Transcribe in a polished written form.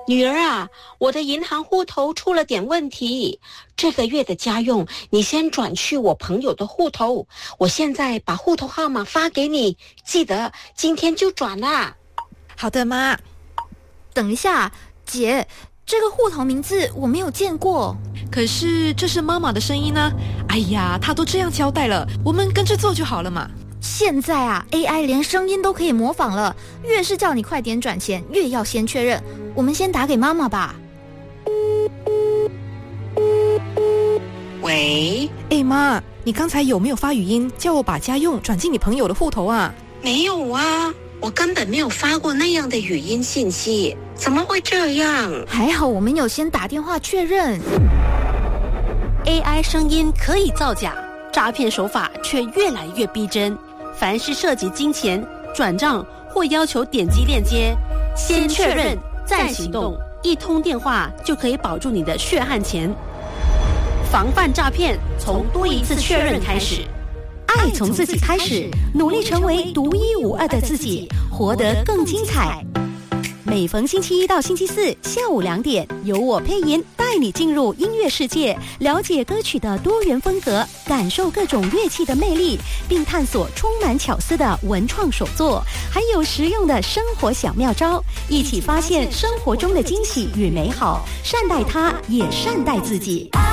女儿啊，我的银行户头出了点问题，这个月的家用你先转去我朋友的户头，我现在把户头号码发给你，记得今天就转啦。 好的，妈。 等一下，姐，这个户头名字我没有见过。 可是这是妈妈的声音呢。哎呀，她都这样交代了，我们跟着做就好了嘛。 现在啊 ，AI 连声音都可以模仿了，越是叫你快点转钱，越要先确认。我们先打给妈妈吧。 喂， 妈，你刚才有没有发语音叫我把家用转进你朋友的户头啊？ 没有啊，我根本没有发过那样的语音信息，怎么会这样？ 还好我们有先打电话确认。 AI 声音可以造假，诈骗手法却越来越逼真。凡是涉及金钱、转账或要求点击链接，先确认再行动，一通电话就可以保住你的血汗钱。防范诈骗，从多一次确认开始。爱从自己开始，努力成为独一无二的自己，活得更精彩。每逢星期一到星期四下午2点，由我配音带你进入音乐世界，了解歌曲的多元风格，感受各种乐器的魅力，并探索充满巧思的文创手作，还有实用的生活小妙招，一起发现生活中的惊喜与美好，善待它，也善待自己。